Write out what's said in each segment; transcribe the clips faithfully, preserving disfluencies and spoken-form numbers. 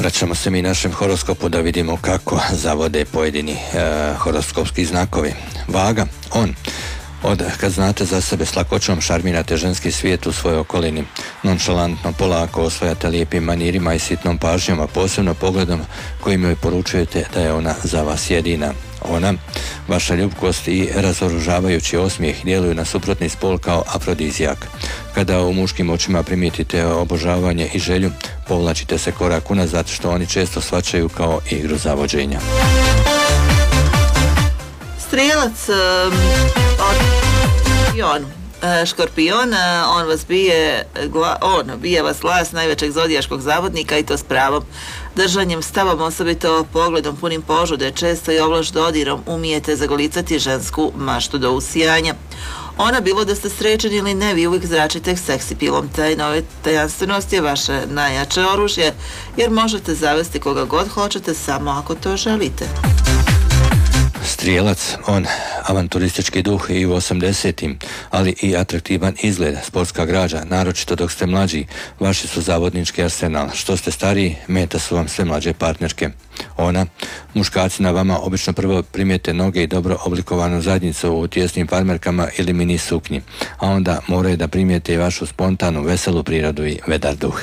Vraćamo se mi našem horoskopu da vidimo kako zavode pojedini e, horoskopski znakovi. Vaga, on. Od kad znate za sebe s lakoćom šarmirate ženski svijet u svojoj okolini, nonšalantno, polako osvajate lijepim manirima i sitnom pažnjom, a posebno pogledom kojim joj poručujete da je ona za vas jedina. Ona, vaša ljubkost i razoružavajući osmijeh djeluju na suprotni spol kao afrodizijak. Kada u muškim očima primijetite obožavanje i želju, povlačite se korak unazad što oni često shvaćaju kao igru zavođenja. Strijelac, um, Škorpion. Škorpion, on vas bije, on bije vas glas najvećeg zodijaškog zavodnika i to s pravom. Držanjem, stavom, osobito pogledom punim požude, često i ovlaš dodirom umijete zagolicati žensku maštu do usijanja. Ona, bilo da ste srećeni ili ne, vi uvijek zračite seksi pilom. Taj tajanstvenost je vaše najjače oružje, jer možete zavesti koga god hoćete samo ako to želite. Strijelac, on, avanturistički duh i u osamdesetim, ali i atraktivan izgled, sportska građa, naročito dok ste mlađi, vaši su zavodnički arsenal. Što ste stariji, meta su vam sve mlađe partnerke. Ona, muškarci na vama obično prvo primijete noge i dobro oblikovanu zadnjicu u tijesnim farmerkama ili mini suknji, a onda moraju da primijete i vašu spontanu, veselu prirodu i vedar duh.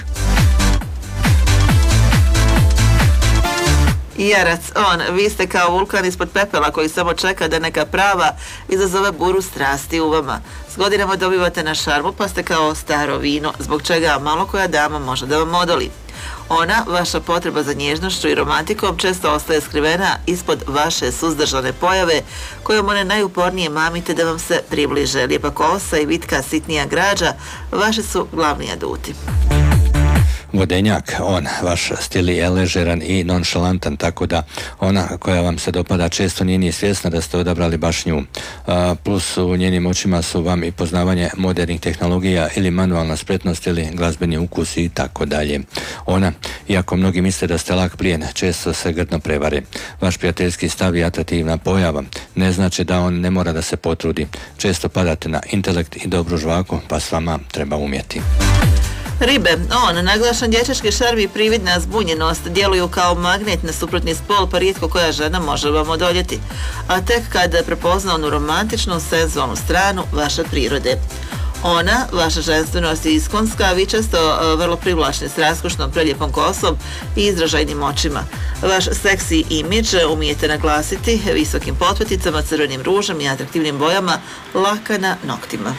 Jarac, on, vi ste kao vulkan ispod pepela koji samo čeka da neka prava izazove buru strasti u vama. S godinama dobivate na šarmu pa ste kao staro vino, zbog čega malo koja dama može da vam odoli. Ona, vaša potreba za nježnošću i romantikom često ostaje skrivena ispod vaše suzdržane pojave kojom one najupornije mamite da vam se približe. Lijepa kosa i vitka sitnija građa vaši su glavni aduti. Vodenjak, on, vaš stil je ležeran i nonšalantan, tako da ona koja vam se dopada često nije ni svjesna da ste odabrali baš nju. A, plus u njenim očima su vam i poznavanje modernih tehnologija ili manualna spretnost ili glazbeni ukus i tako dalje. Ona, iako mnogi misle da ste lak plijen, često se grdno prevare. Vaš prijateljski stav i atraktivna pojava ne znači da on ne mora da se potrudi. Često padate na intelekt i dobru žvaku, pa s vama treba umjeti. Ribe, on, naglašan dječački šarm i prividna zbunjenost djeluju kao magnet na suprotni spol, pa rijetko koja žena može vam odoljeti. A tek kada prepozna onu romantičnu, senzualnu stranu vaše prirode. Ona, vaša ženstvenost je iskonska, vi često uh, vrlo privlačni s raskošnom preljepom kosom i izražajnim očima. Vaš seksi imidž umijete naglasiti visokim potpeticama, crvenim ružem i atraktivnim bojama, laka na noktima.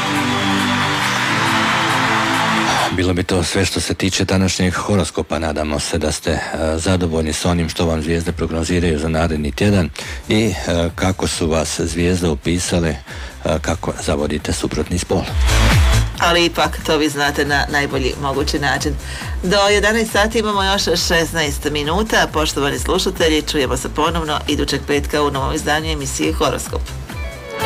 Bilo bi to sve što se tiče današnjeg horoskopa. Nadamo se da ste uh, zadovoljni s onim što vam zvijezde prognoziraju za naredni tjedan i uh, kako su vas zvijezde upisale uh, kako zavodite suprotni spol. Ali ipak to vi znate na najbolji mogući način. Do jedanaest sati imamo još šesnaest minuta. Poštovani slušatelji, čujemo se ponovno idućeg petka u novom izdanju emisije Horoskop.